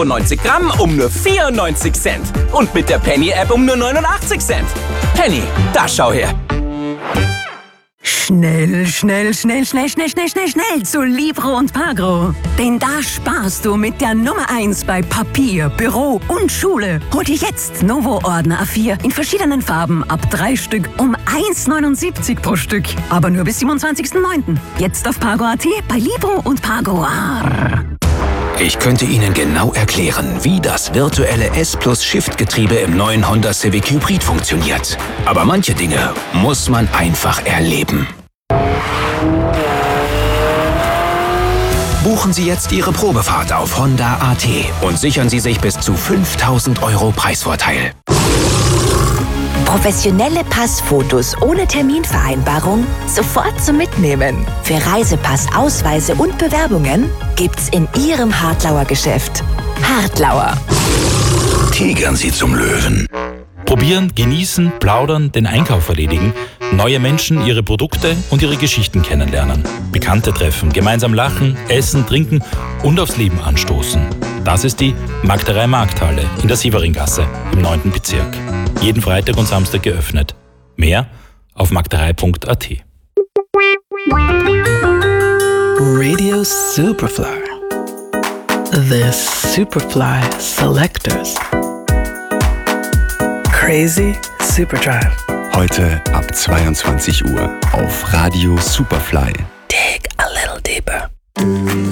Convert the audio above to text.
95 Gramm um nur 94 Cent. Und mit der Penny-App um nur 89 Cent. Penny, da schau her. Schnell zu Libro und Pagro. Denn da sparst du mit der Nummer 1 bei Papier, Büro und Schule. Hol dir jetzt Novo-Ordner A4 in verschiedenen Farben ab 3 Stück um 1,79 pro Stück. Aber nur bis 27.09. Jetzt auf Pago.at bei Libro und Pagro. Ich könnte Ihnen genau erklären, wie das virtuelle S+-Shift-Getriebe im neuen Honda Civic Hybrid funktioniert. Aber manche Dinge muss man einfach erleben. Buchen Sie jetzt Ihre Probefahrt auf Honda.at und sichern Sie sich bis zu 5.000 € Preisvorteil. Professionelle Passfotos ohne Terminvereinbarung sofort zum Mitnehmen. Für Reisepass, Ausweise und Bewerbungen gibt's in Ihrem Hartlauer Geschäft. Hartlauer. Tigern Sie zum Löwen. Probieren, genießen, plaudern, den Einkauf erledigen, neue Menschen, ihre Produkte und ihre Geschichten kennenlernen, Bekannte treffen, gemeinsam lachen, essen, trinken und aufs Leben anstoßen. Das ist die Magderei Markthalle in der Sieveringasse im 9. Bezirk. Jeden Freitag und Samstag geöffnet. Mehr auf magderei.at. Radio Superfly. The Superfly Selectors. Crazy Superdrive. Heute ab 22 Uhr auf Radio Superfly. Dig a little deeper.